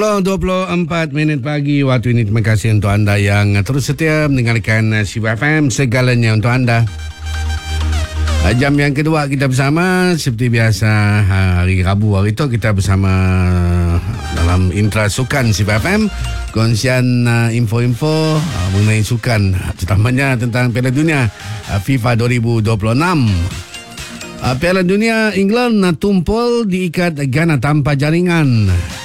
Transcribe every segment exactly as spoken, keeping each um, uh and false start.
dua puluh empat minit pagi waktu ini. Terima kasih untuk anda yang terus setia mendengarkan Sibu F M, segalanya untuk anda. Jam yang kedua kita bersama seperti biasa hari Rabu hari itu kita bersama dalam Intra Sukan Sibu F M, kongsian info-info mengenai sukan, terutamanya tentang Piala Dunia FIFA dua ribu dua puluh enam. Piala Dunia England tumpul diikat Ghana tanpa jaringan.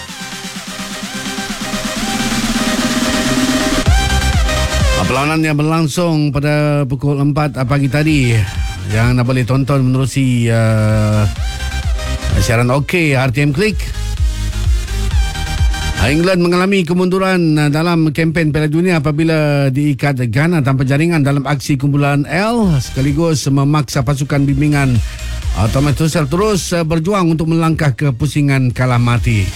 Perlawanan yang berlangsung pada pukul empat pagi tadi yang anda boleh tonton menerusi uh, siaran OK R T M Klik. England mengalami kemunduran dalam kempen Piala Dunia apabila diikat Ghana tanpa jaringan dalam aksi kumpulan L, sekaligus memaksa pasukan bimbingan Thomas Tuchel terus berjuang untuk melangkah ke pusingan kalah mati.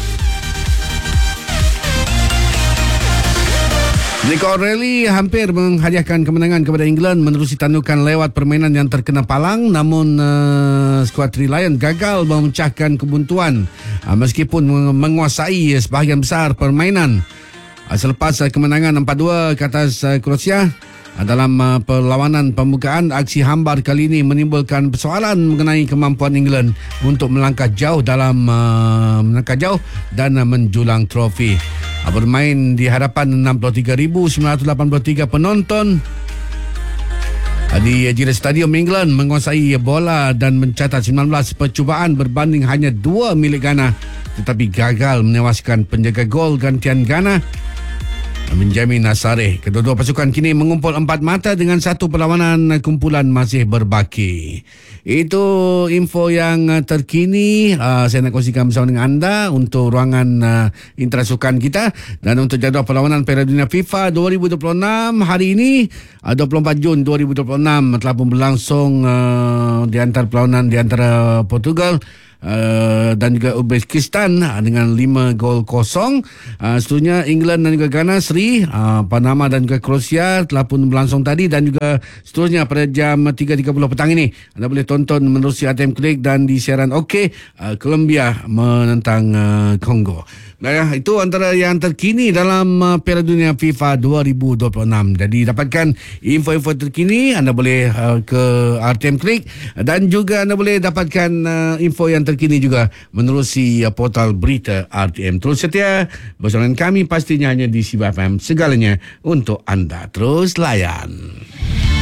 Nico O'Reilly hampir menghadiahkan kemenangan kepada England menerusi tandukan lewat permainan yang terkena palang, namun uh, skuad Three Lions gagal memecahkan kebuntuan uh, meskipun menguasai sebahagian besar permainan. Uh, selepas uh, kemenangan empat dua ke atas uh, Kroasia uh, dalam uh, perlawanan pembukaan, aksi hambar kali ini menimbulkan persoalan mengenai kemampuan England untuk melangkah jauh dalam uh, melangkah jauh dan uh, menjulang trofi. Bermain di hadapan enam puluh tiga ribu sembilan ratus lapan puluh tiga penonton di Gillette Stadium, England menguasai bola dan mencatat sembilan belas percubaan berbanding hanya dua milik Ghana, tetapi gagal menewaskan penjaga gol gantian Ghana, Benjamin Nasare. Kedua-dua pasukan kini mengumpul empat mata dengan satu perlawanan kumpulan masih berbaki. Itu info yang terkini uh, saya nak kongsikan bersama dengan anda untuk ruangan uh, intrasukan kita. Dan untuk jadual perlawanan Piala Dunia FIFA dua ribu dua puluh enam hari ini, uh, dua puluh empat Jun dua ribu dua puluh enam telah pun berlangsung uh, di antara perlawanan di antara Portugal Uh, dan juga Uzbekistan uh, dengan lima gol kosong. Uh, seterusnya England dan juga Ghana seri. Uh, Panama dan juga Kroasia telah pun berlangsung tadi, dan juga seterusnya pada jam tiga tiga puluh petang ini anda boleh tonton menerusi R T M Klik dan di siaran OK uh, Colombia menentang uh, Kongo. Nah, itu antara yang terkini dalam uh, Piala Dunia FIFA dua ribu dua puluh enam. Jadi dapatkan info-info terkini anda boleh uh, ke R T M Klik, dan juga anda boleh dapatkan uh, info yang terkini juga menerusi uh, portal berita R T M. Terus setia bersama kami pastinya hanya di Sibu F M, segalanya untuk anda. Terus layan.